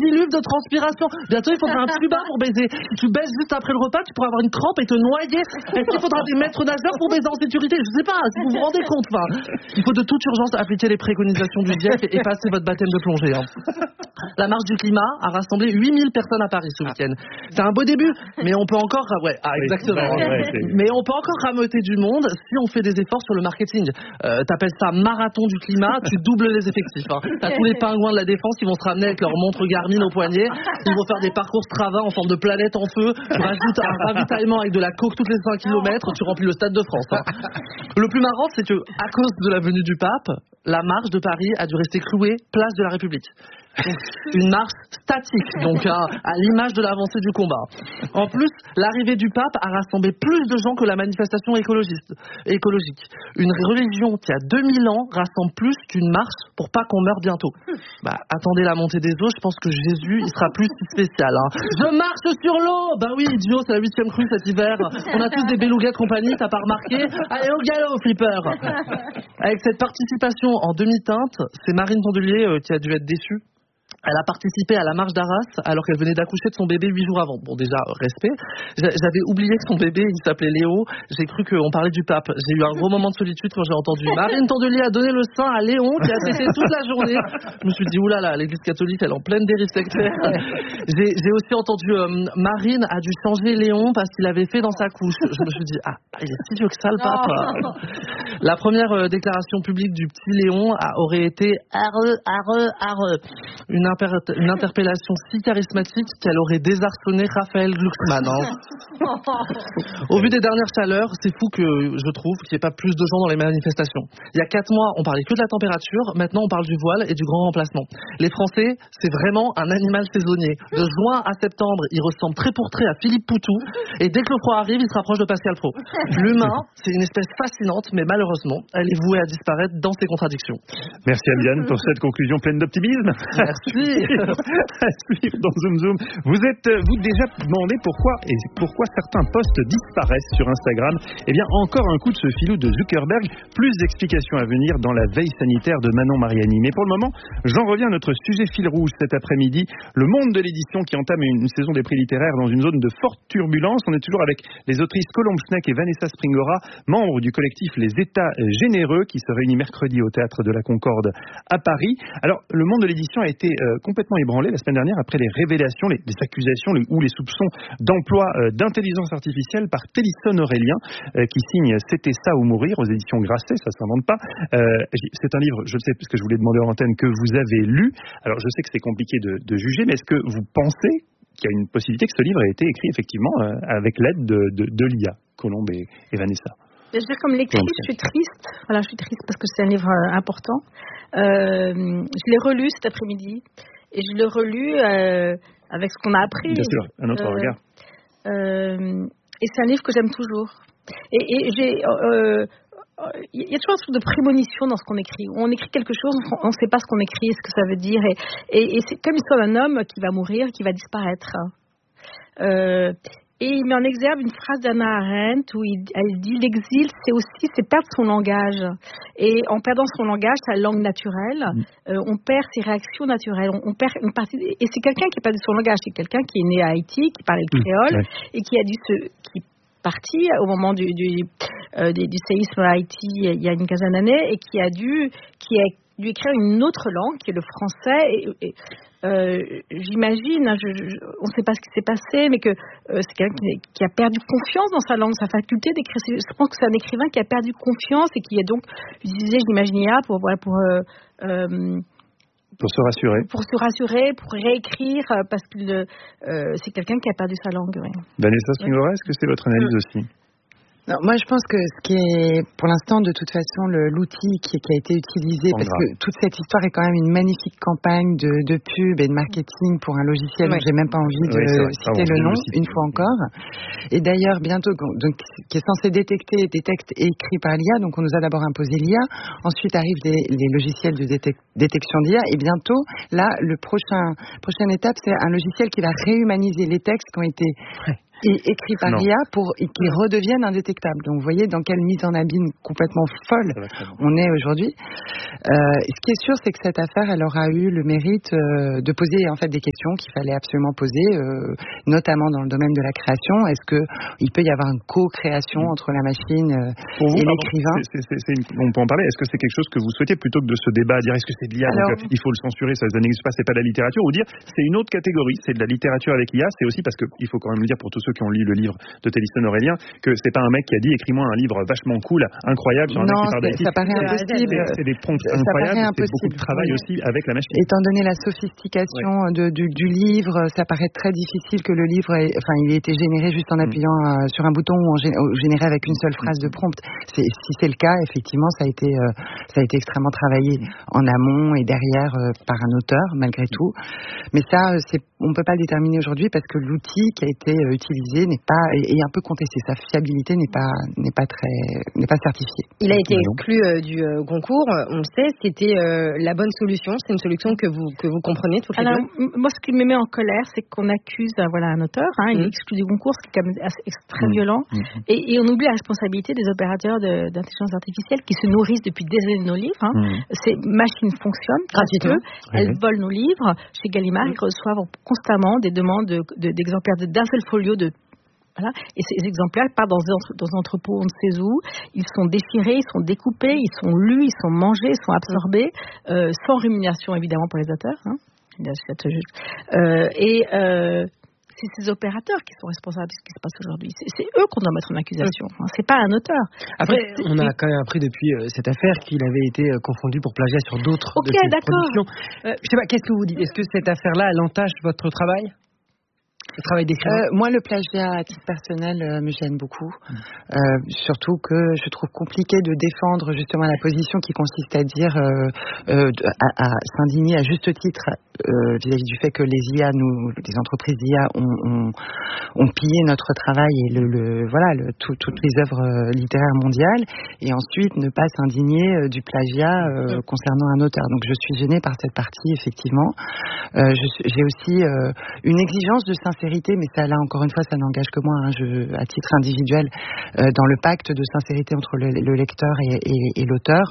diluve de transpiration. Bientôt, il faudra un tuba pour baiser. Tu baises juste après le repas, tu pourras avoir une crampe et te noyer. Est-ce qu'il faudra des maîtres nageurs pour baiser en sécurité? Je sais pas, si vous vous rendez compte. Enfin, il faut de toute urgence appliquer les préconisations du GIEC et passer votre baptême de plongée. Hein. La marche du climat a rassemblé 8000 personnes à Paris ce week-end. C'est un beau début, mais on peut encore... Ouais, exactement. Mais on peut encore rameuter du monde si on fait des efforts sur le marketing. T'appelles ça marathon du climat, tu doubles les effectifs. Hein. T'as tous les pingouins de la défense qui vont se ramener avec leur montre Garmin au poignet. Ils vont faire des parcours Strava en forme de planète en feu. Tu rajoutes un ravitaillement avec de la coke toutes les 5 km, tu remplis le Stade de France. Hein. Le plus marrant, c'est que à cause de la venue du pape, la marche de Paris a dû rester clouée place de la République. Donc, une marche statique, donc à l'image de l'avancée du combat. En plus, l'arrivée du pape a rassemblé plus de gens que la manifestation écologique. Une religion qui a 2000 ans rassemble plus qu'une marche pour pas qu'on meure bientôt. Attendez la montée des eaux, je pense que Jésus, il sera plus spécial. Hein. Je marche sur l'eau. Bah oui, idiot, c'est la 8e crue cet hiver. On a tous des belugas de compagnie, t'as pas remarqué? Allez au galop, flipper. Avec cette participation en demi-teinte, c'est Marine Tondelier qui a dû être déçue. Elle a participé à la marche d'Arras alors qu'elle venait d'accoucher de son bébé 8 jours avant. Bon, déjà, respect. J'avais oublié que son bébé, il s'appelait Léo. J'ai cru qu'on parlait du pape. J'ai eu un gros moment de solitude quand j'ai entendu Marine Tondelier a donné le sein à Léon qui a tété toute la journée. Je me suis dit, oulala, l'église catholique, elle est en pleine dérive sectaire. J'ai aussi entendu Marine a dû changer Léon parce qu'il avait fait dans sa couche. Je me suis dit, il est si vieux que ça, le pape. La première déclaration publique du petit Léon aurait été une interpellation si charismatique qu'elle aurait désarçonné Raphaël Glucksmann. Hein. Au vu des dernières chaleurs, c'est fou que je trouve qu'il n'y ait pas plus de gens dans les manifestations. Il y a 4 mois, on parlait que de la température, maintenant on parle du voile et du grand remplacement. Les Français, c'est vraiment un animal saisonnier. De juin à septembre, il ressemble trait pour trait à Philippe Poutou, et dès que le froid arrive, il se rapproche de Pascal Praud. L'humain, c'est une espèce fascinante, mais malheureusement, elle est vouée à disparaître dans ses contradictions. Merci Aliane pour cette conclusion pleine d'optimisme. Merci. À suivre dans Zoom Zoom. Vous êtes-vous déjà demandé pourquoi certains posts disparaissent sur Instagram? Eh bien, encore un coup de ce filou de Zuckerberg. Plus d'explications à venir dans la veille sanitaire de Manon Mariani. Mais pour le moment, j'en reviens à notre sujet fil rouge cet après-midi. Le monde de l'édition qui entame une saison des prix littéraires dans une zone de forte turbulence. On est toujours avec les autrices Colombe Schneck et Vanessa Springora, membres du collectif Les États Généreux, qui se réunit mercredi au Théâtre de la Concorde à Paris. Alors, le monde de l'édition a été complètement ébranlé la semaine dernière après les révélations, les accusations ou les soupçons d'emploi d'intelligence artificielle par Télison Aurélien, qui signe C'était ça ou mourir aux éditions Grasset, ça s'invente pas. C'est un livre, je le sais, parce que je vous l'ai demandé en antenne, que vous avez lu. Alors je sais que c'est compliqué de juger, mais est-ce que vous pensez qu'il y a une possibilité que ce livre ait été écrit effectivement avec l'aide de l'IA, Colombe et Vanessa? Je veux dire, comme lectrice, je suis triste. Voilà, je suis triste parce que c'est un livre important. Je l'ai relu cet après-midi et je l'ai relu avec ce qu'on a appris. Bien sûr, un autre regard. Et c'est un livre que j'aime toujours. Et j'ai... il y a toujours un truc de prémonition dans ce qu'on écrit. On écrit quelque chose, on ne sait pas ce qu'on écrit, ce que ça veut dire. Et c'est comme l'histoire d'un homme qui va mourir, qui va disparaître. Et il met en exergue une phrase d'Hannah Arendt où elle dit l'exil, c'est perdre son langage. Et en perdant son langage, sa langue naturelle, on perd ses réactions naturelles. On perd une partie. Et c'est quelqu'un qui a perdu son langage. C'est quelqu'un qui est né à Haïti, qui parlait le créole et qui a dû qui est parti au moment du séisme à Haïti il y a une quinzaine d'années et qui a dû écrire une autre langue qui est le français. J'imagine, on ne sait pas ce qui s'est passé, mais que c'est quelqu'un qui a perdu confiance dans sa langue, sa faculté d'écrire. Je pense que c'est un écrivain qui a perdu confiance et qui a donc utilisé, j'imagine, IA pour se rassurer. Pour se rassurer, pour réécrire, parce que c'est quelqu'un qui a perdu sa langue. Oui. Vanessa Springora, est-ce que c'est votre analyse aussi? Non, moi je pense que ce qui est pour l'instant de toute façon l'outil qui a été utilisé, parce que toute cette histoire est quand même une magnifique campagne de pub et de marketing pour un logiciel dont j'ai même pas envie de citer le nom une fois encore. Et d'ailleurs bientôt donc qui est censé détecter des textes écrits par l'IA, donc on nous a d'abord imposé l'IA, ensuite arrivent les logiciels de détection d'IA et bientôt là prochaine étape c'est un logiciel qui va réhumaniser les textes qui ont été Et écrit par IA pour qu'il redevienne indétectable. Donc vous voyez dans quelle mise en abîme complètement folle on est aujourd'hui. Ce qui est sûr, c'est que cette affaire, elle aura eu le mérite de poser en fait des questions qu'il fallait absolument poser, notamment dans le domaine de la création. Est-ce que il peut y avoir une co-création entre la machine et l'écrivain? On peut en parler. Est-ce que c'est quelque chose que vous souhaitez plutôt que de ce débat à dire est-ce que c'est de l'IA, donc il faut le censurer, ça n'existe pas, c'est pas de la littérature, ou dire c'est une autre catégorie, c'est de la littérature avec l'IA. C'est aussi parce que il faut quand même le dire pour tous ceux qui ont lu le livre de Thélisson Aurélien que c'est pas un mec qui a dit écris-moi un livre vachement cool, incroyable sur un mec qui parle ça paraît impossible. C'est des prompts incroyables, c'est beaucoup de travail aussi avec la machine. Étant donné la sophistication du livre, ça paraît très difficile que le livre il ait été généré juste en appuyant sur un bouton ou généré avec une seule phrase de prompt. Si c'est le cas, effectivement, ça a été extrêmement travaillé en amont et derrière par un auteur, malgré tout. Mais ça, on ne peut pas le déterminer aujourd'hui parce que l'outil qui a été utilisé est un peu contesté. Sa fiabilité n'est pas certifiée. Il a été exclu du concours, on le sait. C'était la bonne solution. C'est une solution que vous comprenez toutes les deux. Moi, ce qui me met en colère, c'est qu'on accuse un auteur, il est exclu du concours, ce qui est quand même très violent, et on oublie la responsabilité des opérateurs d'intelligence artificielle qui se nourrissent depuis des années de nos livres. Ces machines fonctionnent gratuitement. Elles volent nos livres. Chez Gallimard, ils reçoivent constamment des demandes d'exemplaires d'un seul folio et ces exemplaires partent dans un entrepôt, on ne sait où. Ils sont déchirés, ils sont découpés, ils sont lus, ils sont mangés, ils sont absorbés, sans rémunération évidemment pour les auteurs. C'est ces opérateurs qui sont responsables de ce qui se passe aujourd'hui. C'est eux qu'on doit mettre en accusation. C'est pas un auteur. Après, on a quand même appris depuis cette affaire qu'il avait été confondu pour plagiat sur d'autres de ses productions. Je sais pas, qu'est-ce que vous dites? Est-ce que cette affaire-là, elle entache votre travail? Le travail d'écrivain? Moi, le plagiat à titre personnel me gêne beaucoup. Surtout que je trouve compliqué de défendre justement la position qui consiste à dire, à s'indigner à juste titre vis-à-vis du fait que les IA, les entreprises d'IA ont pillé notre travail et toutes les œuvres littéraires mondiales, et ensuite ne pas s'indigner du plagiat concernant un auteur. Donc je suis gênée par cette partie, effectivement. J'ai aussi une exigence de sincérité, mais ça, là, encore une fois, ça n'engage que moi, à titre individuel, dans le pacte de sincérité entre le lecteur et l'auteur.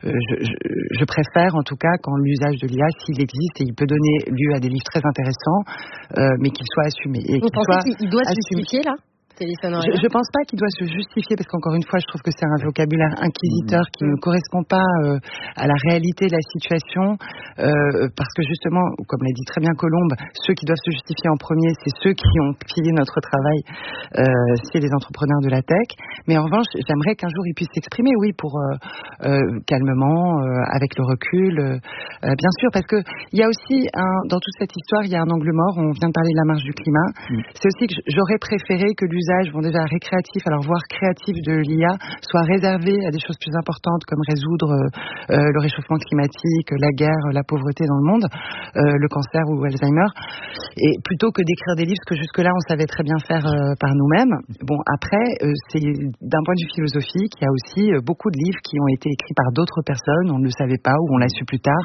Je préfère, en tout cas, quand l'usage de l'IA, s'il existe, et il peut donner lieu à des livres très intéressants, mais qu'il soit assumé. Vous pensez qu'il doit se justifier, là ? Je pense pas qu'il doit se justifier, parce qu'encore une fois, je trouve que c'est un vocabulaire inquisiteur qui ne correspond pas à la réalité de la situation, parce que justement, comme l'a dit très bien Colombe, ceux qui doivent se justifier en premier, c'est ceux qui ont pillé notre travail, c'est les entrepreneurs de la tech. Mais en revanche, j'aimerais qu'un jour ils puissent s'exprimer, pour calmement, avec le recul, bien sûr, parce que il y a aussi dans toute cette histoire, il y a un angle mort. On vient de parler de la marche du climat. C'est aussi que j'aurais préféré que l'usage déjà récréatif, alors voire créatif de l'IA, soit réservé à des choses plus importantes comme résoudre le réchauffement climatique, la guerre, la pauvreté dans le monde, le cancer ou Alzheimer, et plutôt que d'écrire des livres que jusque-là on savait très bien faire par nous-mêmes. Bon, après, c'est d'un point de vue philosophique, il y a aussi beaucoup de livres qui ont été écrits par d'autres personnes, on ne le savait pas ou on l'a su plus tard.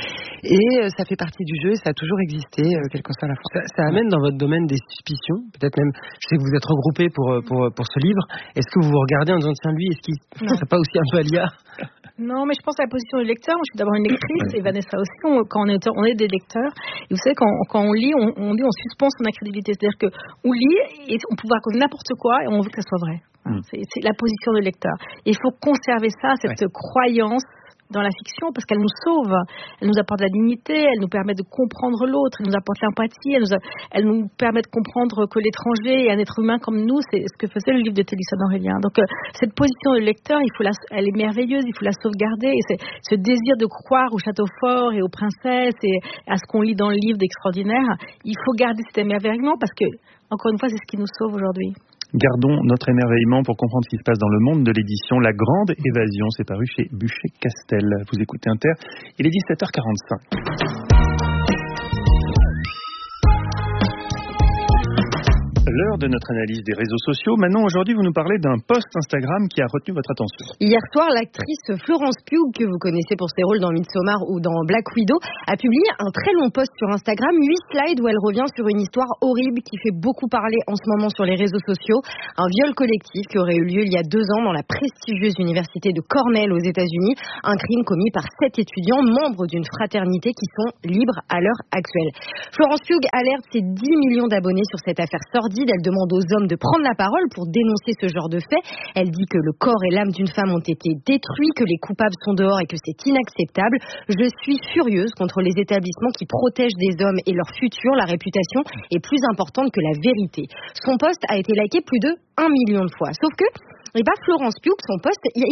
Et ça fait partie du jeu, ça a toujours existé, quelle que soit la forme. Ça amène dans votre domaine des suspicions, peut-être même, je sais que vous êtes regroupés pour ce livre. Est-ce que vous vous regardez en disant, tiens, lui, est-ce qu'il ne serait pas aussi un peu à l'IA? Non, mais je pense à la position du lecteur. Moi, je suis d'abord une lectrice, et Vanessa aussi. Quand on est des lecteurs, et vous savez, quand on lit, on suspend son crédibilité. C'est-à-dire qu'on lit et on peut raconter n'importe quoi et on veut que ça soit vrai. C'est la position du lecteur. Et il faut conserver ça, cette croyance dans la fiction, parce qu'elle nous sauve, elle nous apporte la dignité, elle nous permet de comprendre l'autre, elle nous apporte l'empathie, elle nous permet de comprendre que l'étranger est un être humain comme nous. C'est ce que faisait le livre de Thélisson Aurélien. Donc cette position de lecteur, elle est merveilleuse, il faut la sauvegarder, et c'est ce désir de croire au château fort et aux princesses et à ce qu'on lit dans le livre d'extraordinaire. Il faut garder cet émerveillement, parce que, encore une fois, c'est ce qui nous sauve aujourd'hui. Gardons notre émerveillement pour comprendre ce qui se passe dans le monde de l'édition. La Grande Évasion, c'est paru chez Buchet-Castel. Vous écoutez Inter, il est 17h45. l'heure de notre analyse des réseaux sociaux. Maintenant, aujourd'hui, vous nous parlez d'un post Instagram qui a retenu votre attention. Hier soir, l'actrice Florence Pugh, que vous connaissez pour ses rôles dans Midsommar ou dans Black Widow, a publié un très long post sur Instagram, 8 slides où elle revient sur une histoire horrible qui fait beaucoup parler en ce moment sur les réseaux sociaux. Un viol collectif qui aurait eu lieu il y a 2 ans dans la prestigieuse université de Cornell aux États-Unis. Un crime commis par 7 étudiants, membres d'une fraternité qui sont libres à l'heure actuelle. Florence Pugh alerte ses 10 millions d'abonnés sur cette affaire sordide. Elle demande aux hommes de prendre la parole pour dénoncer ce genre de fait. Elle dit que le corps et l'âme d'une femme ont été détruits, que les coupables sont dehors et que c'est inacceptable. Je suis furieuse contre les établissements qui protègent des hommes et leur futur. La réputation est plus importante que la vérité. Son post a été liké plus de 1 million de fois. Sauf que Florence Pugh, son post, il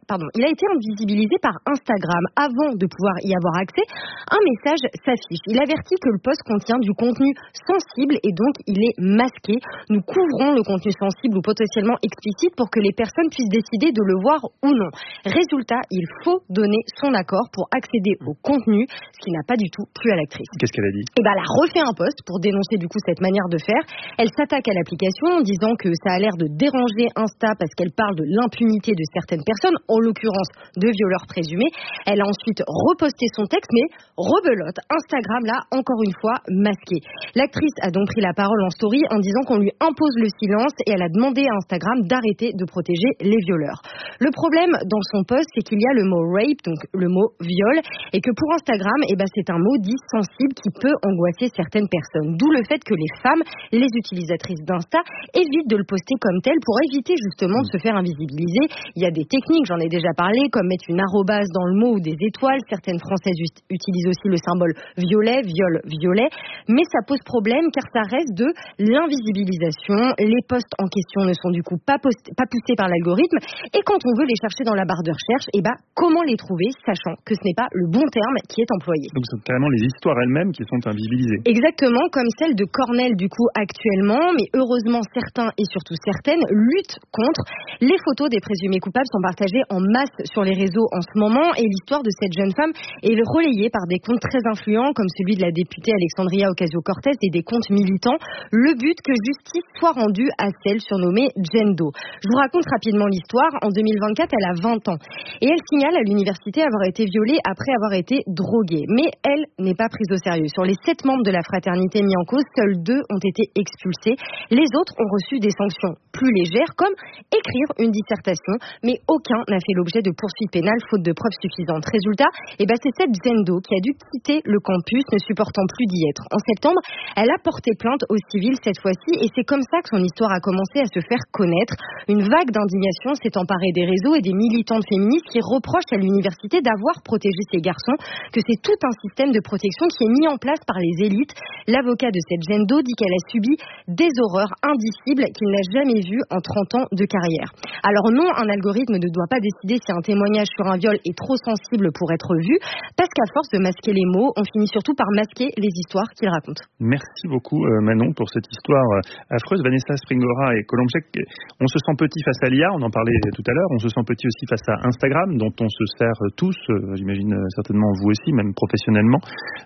a été invisibilisé par Instagram. Avant de pouvoir y avoir accès, un message s'affiche. Il avertit que le post contient du contenu sensible et donc il est masqué. Nous couvrons le contenu sensible ou potentiellement explicite pour que les personnes puissent décider de le voir ou non. Résultat, il faut donner son accord pour accéder au contenu, ce qui n'a pas du tout plu à l'actrice. Qu'est-ce qu'elle a dit ? Elle a refait un post pour dénoncer du coup cette manière de faire. Elle s'attaque à l'application en disant que ça a l'air de déranger Insta parce qu'elle parle de l'impunité de certaines personnes, en l'occurrence de violeurs présumés. Elle a ensuite reposté son texte, mais rebelote. Instagram l'a encore une fois masqué. L'actrice a donc pris la parole en story en disant qu'on lui impose le silence et elle a demandé à Instagram d'arrêter de protéger les violeurs. Le problème dans son post, c'est qu'il y a le mot rape, donc le mot viol, et que pour Instagram, c'est un mot dit sensible qui peut angoisser certaines personnes. D'où le fait que les femmes, les utilisatrices d'Insta, évitent de le poster comme tel pour éviter justement de se faire invisibiliser. Il y a des techniques, j'en ai déjà parlé, comme mettre une arrobase dans le mot ou des étoiles. Certaines Françaises utilisent aussi le symbole violet, viol, violet. Mais ça pose problème car ça reste de l'invisibilisation. Les posts en question ne sont du coup pas poussés par l'algorithme. Et quand on veut les chercher dans la barre de recherche, comment les trouver, sachant que ce n'est pas le bon terme qui est employé. Donc c'est carrément les histoires elles-mêmes qui sont invisibilisées. Exactement, comme celle de Cornell du coup actuellement. Mais heureusement, certains et surtout certaines luttent contre. Les photos des présumés coupables sont partagées en masse sur les réseaux en ce moment et l'histoire de cette jeune femme est relayée par des comptes très influents comme celui de la députée Alexandria Ocasio-Cortez et des comptes militants. Le but que justice soit rendue à celle surnommée Jane Doe. Je vous raconte rapidement l'histoire. En 2024, elle a 20 ans et elle signale à l'université avoir été violée après avoir été droguée. Mais elle n'est pas prise au sérieux. Sur les 7 membres de la fraternité mis en cause, seuls 2 ont été expulsés. Les autres ont reçu des sanctions plus légères comme écrire une dissertation, mais aucun n'a fait l'objet de poursuites pénales faute de preuves suffisantes. Résultat, c'est cette Jane Doe qui a dû quitter le campus ne supportant plus d'y être. En septembre, elle a porté plainte au civil cette fois-ci et c'est comme ça que son histoire a commencé à se faire connaître. Une vague d'indignation s'est emparée des réseaux et des militantes féministes qui reprochent à l'université d'avoir protégé ces garçons, que c'est tout un système de protection qui est mis en place par les élites. L'avocat de cette Jane Doe dit qu'elle a subi des horreurs indicibles qu'il n'a jamais vues en 30 ans de carrière. Alors non, un algorithme ne doit pas décider si un témoignage sur un viol est trop sensible pour être vu, parce qu'à force de masquer les mots, on finit surtout par masquer les histoires qu'il raconte. Merci beaucoup Manon pour cette histoire affreuse. Vanessa Springora et Colomchek, on se sent petit face à l'IA, on en parlait tout à l'heure, on se sent petit aussi face à Instagram, dont on se sert tous, j'imagine certainement vous aussi, même professionnellement.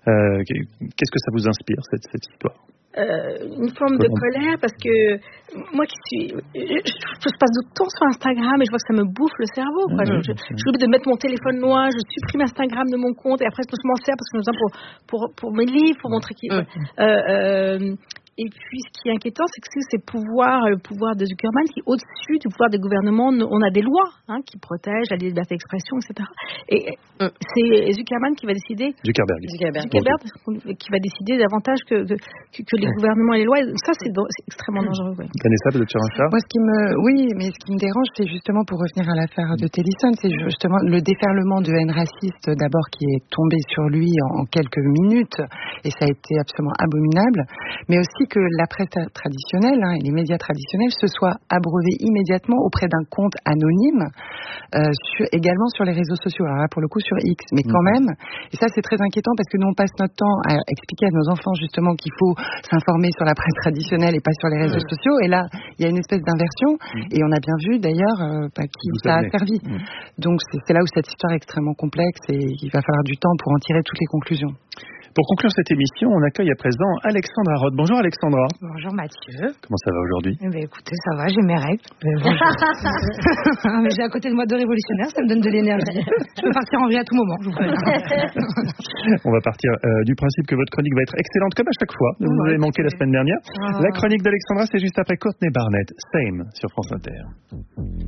Qu'est-ce que ça vous inspire, cette histoire ? Une forme de colère parce que moi je passe du temps sur Instagram et je vois que ça me bouffe le cerveau. Je suis obligée de mettre mon téléphone loin, je supprime Instagram de mon compte et après je m'en sers parce que j'ai besoin pour mes livres, pour montrer qui. Et puis, ce qui est inquiétant, c'est que c'est le pouvoir de Zuckerman qui, au-dessus du pouvoir des gouvernements, on a des lois qui protègent la liberté d'expression, etc. Et c'est Zuckerman qui va décider. Zuckerberg qui va décider davantage que les gouvernements et les lois. Ça, c'est extrêmement dangereux. Vanessa, peut-être sur un chat. Moi, ce qui me dérange, c'est justement, pour revenir à l'affaire de Tellison, c'est justement le déferlement de haine raciste, d'abord, qui est tombé sur lui en quelques minutes, et ça a été absolument abominable, mais aussi que la presse traditionnelle et les médias traditionnels se soient abreuvés immédiatement auprès d'un compte anonyme, également sur les réseaux sociaux. Alors là, pour le coup, sur X. Mais quand même, et ça, c'est très inquiétant parce que nous, on passe notre temps à expliquer à nos enfants, justement, qu'il faut s'informer sur la presse traditionnelle et pas sur les réseaux sociaux. Et là, il y a une espèce d'inversion. Et on a bien vu, d'ailleurs, qui ça a servi. Donc, c'est là où cette histoire est extrêmement complexe et il va falloir du temps pour en tirer toutes les conclusions. Pour conclure cette émission, on accueille à présent Alexandra Roth. Bonjour Alexandra. Bonjour Mathieu. Comment ça va aujourd'hui? Écoutez, ça va, j'ai mes règles. Mais j'ai à côté de moi 2 révolutionnaires, ça me donne de l'énergie. Je peux partir en vrille à tout moment, je vous préviens. On va partir du principe que votre chronique va être excellente comme à chaque fois. Vous avez manqué la semaine dernière. La chronique d'Alexandra, c'est juste après Courtney Barnett, Same sur France Inter.